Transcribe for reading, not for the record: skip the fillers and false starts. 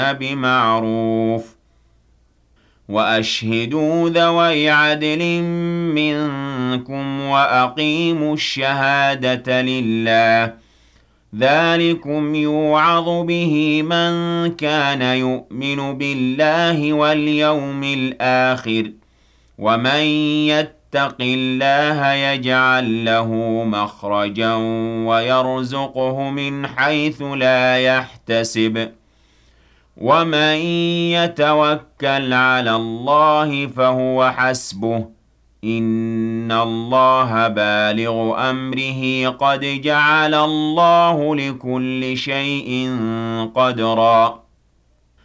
بمعروف وأشهدوا ذوي عدل منكم وأقيموا الشهادة لله ذلكم يوعظ به من كان يؤمن بالله واليوم الآخر ومن يتق الله يجعل له مخرجا ويرزقه من حيث لا يحتسب ومن يتوكل على الله فهو حسبه إن الله بالغ أمره قد جعل الله لكل شيء قدرا